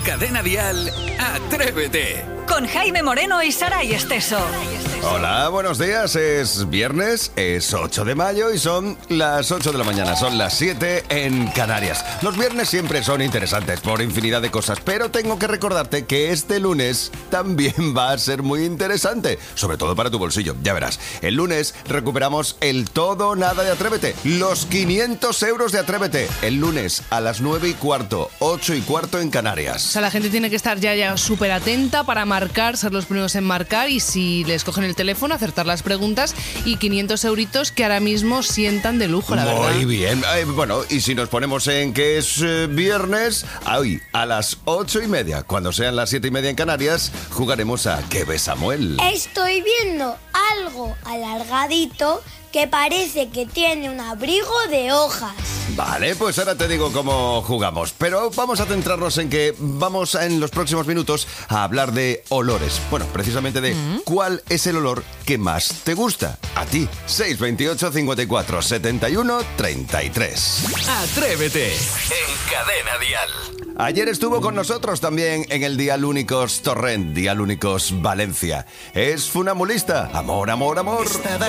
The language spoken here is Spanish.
Cadena Dial, Atrévete. Con Jaime Moreno y Saray Esteso. Hola, buenos días. Es viernes, es 8 de mayo y son las 8 de la mañana. Son las 7 en Canarias. Los viernes siempre son interesantes por infinidad de cosas, pero tengo que recordarte que este lunes también va a ser muy interesante, sobre todo para tu bolsillo. Ya verás, el lunes recuperamos el todo o nada de Atrévete, los 500 euros de Atrévete. El lunes a las 9:15, 8:15 en Canarias. O sea, la gente tiene que estar ya súper atenta para marcar, ser los primeros en marcar, y si les cogen el teléfono, acertar las preguntas, y 500 euritos que ahora mismo sientan de lujo, la verdad. Muy bien. Bueno, y si nos ponemos en que es viernes, hoy a las 8:30, cuando sean las 7:30 en Canarias, jugaremos a ¿Qué ve Samuel? Estoy viendo algo alargadito que parece que tiene un abrigo de hojas. Vale, pues ahora te digo cómo jugamos. Pero vamos a centrarnos en que vamos en los próximos minutos a hablar de olores. Bueno, precisamente de cuál es el olor que más te gusta. A ti, 628 54 71 33. Atrévete en Cadena Dial. Ayer estuvo con nosotros también en el Dial Únicos Torrent, Dial Únicos Valencia. Es funambulista. Amor, amor, amor. Estaba